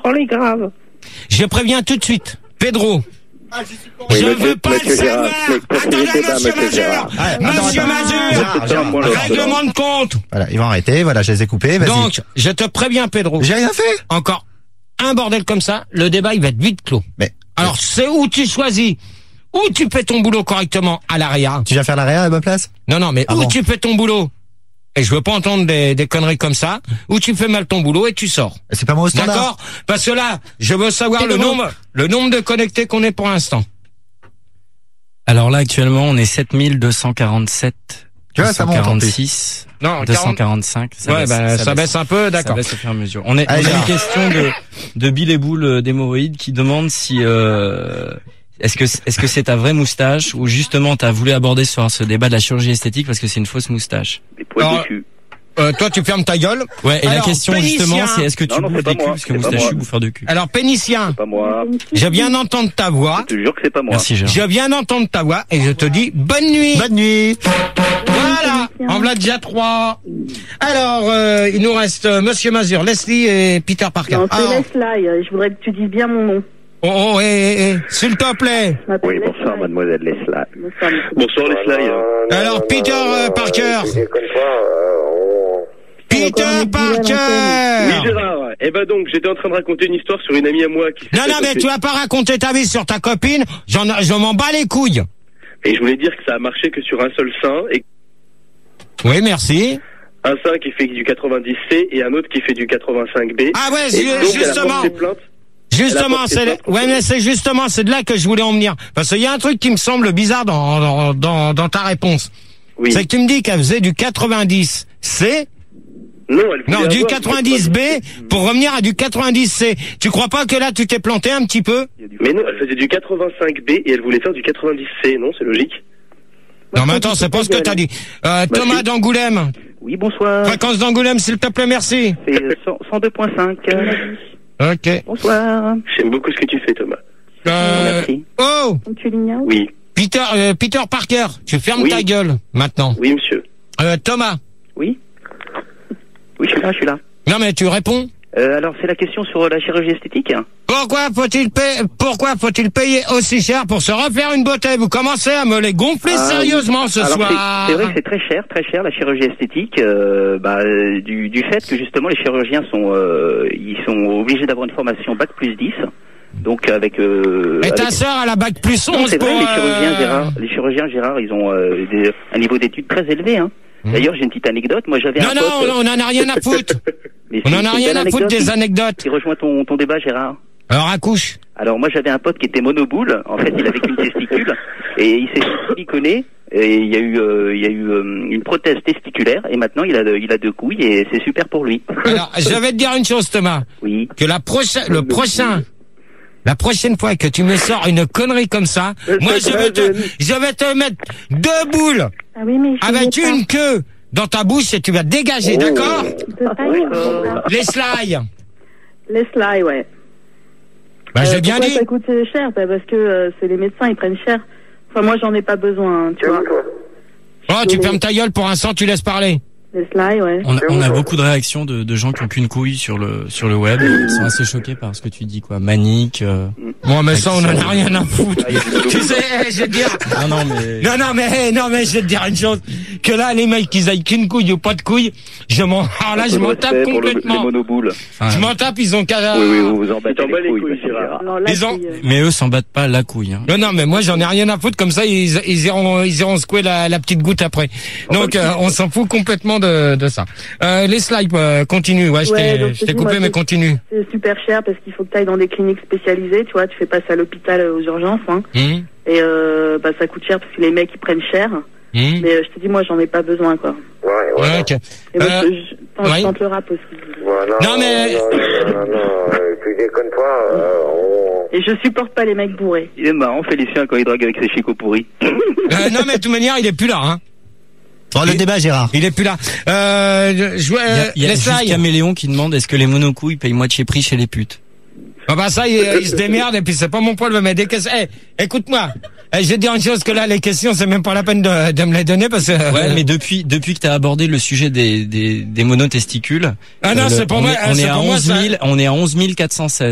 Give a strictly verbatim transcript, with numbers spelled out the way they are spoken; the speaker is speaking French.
branler grave. Je préviens tout de suite. Pedro. Ah, je suis pas... Oui, je monsieur, veux pas le monsieur savoir. Gérard, mais poursuivez Attendez, le débat, monsieur monsieur Mazur. Gérard. Ouais, Monsieur attends, Mazur. Gérard, Gérard. moi, le- Règlement de compte. Voilà, ils vont arrêter, voilà, je les ai coupés, vas-y. Donc, je te préviens, Pedro. J'ai rien fait. Encore un bordel comme ça, le débat, il va être vite clos. Mais, Alors, c'est où tu choisis. Où tu fais ton boulot correctement à l'A R E A. tu viens faire l'arrière à ma place? Non, non, mais Ah où bon. tu fais ton boulot. Et je veux pas entendre des, des conneries comme ça. Où tu fais mal ton boulot et tu sors. C'est pas moi au standard. D'accord? Parce que là, je veux savoir le Pedro. nombre, le nombre de connectés qu'on est pour l'instant. Alors là, actuellement, on est sept mille deux cent quarante-sept. Tu vois, ça monte en plus. quarante-six. Non, deux cent quarante. quarante-cinq. Ça Ouais, baisse, bah, ça baisse un peu, Ça d'accord. baisse au fur et à mesure. On est, on a Allez, une Gérard. question de, de Bill et Boule euh, d'hémorroïdes qui demande si, euh, est-ce que, est-ce que c'est ta vraie moustache ou justement t'as voulu aborder ce, ce débat de la chirurgie esthétique parce que c'est une fausse moustache? Des poils Alors, de cul. Euh, toi, tu fermes ta gueule. Ouais, et la Alors, question pénicien. justement, c'est est-ce que tu Non, non, bouffes c'est pas des culs moi, parce que c'est pas moustachu, moi. bouffeur de cul. Alors, pénicien, Pas moi. je viens d'entendre ta voix. Je te jure que c'est pas moi. Merci Gérard. Je viens d'entendre ta voix et je te dis bonne nuit. Bonne nuit. Voilà, en voilà déjà trois. Alors, euh, il nous reste euh, Monsieur Mazur, Leslie et Peter Parker. Non, c'est Alors, Leslie. Je voudrais que tu dises bien mon nom. oh, oh, eh, eh, eh, s'il te plaît. Je m'appelle Oui, bonsoir, Leslie. mademoiselle Leslie. Bonsoir, monsieur. Bonsoir, Leslie. Alors, Peter euh, Parker. Tu déconnes pas, euh, on... Peter Oui, Parker. Gérard, eh ben donc, j'étais en train de raconter une histoire sur une amie à moi qui s'est Non, non, fait mais sauter. tu vas pas raconter ta vie sur ta copine. J'en, je m'en bats les couilles. Et je voulais dire que ça a marché que sur un seul sein, et Oui, merci. un sein qui fait du quatre-vingt-dix C et un autre qui fait du quatre-vingt-cinq B. Ah ouais, Et ju- donc, elle a justement. porté plainte. Justement, Elle a porté c'est, plainte contre ouais, mais c'est justement, c'est de là que je voulais en venir. Parce qu'il y a un truc qui me semble bizarre dans, dans, dans, dans ta réponse. Oui. C'est que tu me dis qu'elle faisait du quatre-vingt-dix C. Non, elle voulait Non, du avoir quatre-vingt-dix B pour revenir à du quatre-vingt-dix C. Tu crois pas que là, tu t'es planté un petit peu? Mais non, elle faisait du quatre-vingt-cinq B et elle voulait faire du quatre-vingt-dix C, non, c'est logique. Non, mais attends, c'est pas ce que t'as dit. Euh, Thomas d'Angoulême. Oui, bonsoir. Fréquence d'Angoulême, s'il te plaît, merci. C'est cent- cent deux point cinq. Ok. Bonsoir. J'aime beaucoup ce que tu fais, Thomas. Euh, Merci. oh, Donc, tu l'ignores? Oui, Peter, euh, Peter Parker, tu fermes Oui. ta gueule, maintenant. oui, monsieur. Euh, Thomas. Oui. Oui, je suis là, je suis là. Non, mais tu réponds. Euh, alors, c'est la question sur la chirurgie esthétique. Pourquoi faut-il payer, pourquoi faut-il payer aussi cher pour se refaire une beauté? Vous commencez à me les gonfler Ah, sérieusement ce Alors, soir. c'est- c'est vrai que c'est très cher, très cher la chirurgie esthétique, euh, bah, euh, du, du fait que justement les chirurgiens sont, euh, ils sont obligés d'avoir une formation bac plus dix. Donc avec. Euh, Et ta avec- sœur à la bac plus Non, onze c'est pour... vrai, les euh, chirurgiens Gérard, les chirurgiens Gérard, ils ont euh, des- un niveau d'études très élevé. Hein. Mmh. D'ailleurs, j'ai une petite anecdote. Moi, j'avais Non, un non, pote. on en a rien à foutre. Mais On c'est- en a c'est une rien belle à foutre anecdote des qui- anecdotes. qui rejoint ton, ton débat, Gérard. Alors, accouche. Alors moi j'avais un pote qui était monoboule, en fait il avait qu'une testicule et il s'est siliconé et il y a eu euh, il y a eu euh, une prothèse testiculaire et maintenant il a de- il a deux couilles et c'est super pour lui. Alors, je vais te dire une chose, Thomas. Oui. Que la prochaine, le prochain, la prochaine fois que tu me sors une connerie comme ça, moi, je vais te, je vais te mettre deux boules Ah oui, mais je avec sais pas. une queue dans ta bouche et tu vas dégager, d'accord? De taille, euh, Les slides. Leslie, ouais. Bah, Euh, j'ai bien pourquoi dit. ça coûte cher? Bah, parce que euh, c'est les médecins, ils prennent cher. Enfin, moi, j'en ai pas besoin, hein, tu vois. Oh, tu fermes ta gueule pour un sang, tu laisses parler. Leslie, ouais. On a, on a beaucoup de réactions de, de gens qui ont qu'une couille sur le sur le web. Ils sont assez choqués par ce que tu dis, quoi. Manique. Euh... Bon, mais ça, on en a rien à foutre. Tu sais, eh, je vais te dire. Non, non, mais. Non, non, mais, eh, non, mais je vais te dire une chose. Que là, les mecs, qu'ils aillent qu'une couille ou pas de couille, je m'en, alors là, je m'en tape Pour le- les complètement. monoboules. Enfin, Je m'en tape, ils ont qu'à... Oui, oui, vous vous en battez t'en bats les les couilles, couilles, monsieur Gérard. Gérard. Alors là, Ils ont- c'est, euh, mais eux s'en battent pas la couille. Hein. Non, non, mais moi, j'en ai rien à foutre. Comme ça, ils, ils iront, ils iront secouer la, la petite goutte après. Donc, euh, on s'en fout complètement de, de ça. Euh, les slides, euh, continue. Ouais, je Ouais, t'ai, donc, je t'ai je dis, coupé, moi, mais c'est- continue. c'est super cher parce qu'il faut que tu ailles dans des cliniques spécialisées, tu vois. Tu fais pas ça à l'hôpital euh, aux urgences, hein. Hum, Et euh, bah, ça coûte cher parce que les mecs, ils prennent cher. hum. Mais euh, je te dis, moi, j'en ai pas besoin, quoi. Ouais, ouais. Ouais, ok. Et moi, Euh, je, je, tente- ouais. je tente le rap aussi. Ouais, Non, mais- Non, non, non, non, euh, tu déconnes pas. euh, on- Et je supporte pas les mecs bourrés. Il est marrant Félicien quand il drague avec ses chicots pourris. Euh, non, mais de toute manière, il est plus là, hein. Bon, le débat, Gérard. Il est plus là. Euh, je, Il y a, il y a les juste slides. Caméléon qui demande est-ce que les monocouilles payent moitié prix chez les putes. Ah bah ça, il, il se démerde et puis c'est pas mon poil de mettre des questions. Eh, écoute-moi. Eh, je vais te dire une chose que là, les questions, c'est même pas la peine de, de me les donner parce que... Ouais, mais depuis depuis que t'as abordé le sujet des des, des monotesticules, Ah non, euh, c'est pour on moi, est, ah, on c'est est à pour moi, onze ça- mille, on est à onze mille quatre cent seize.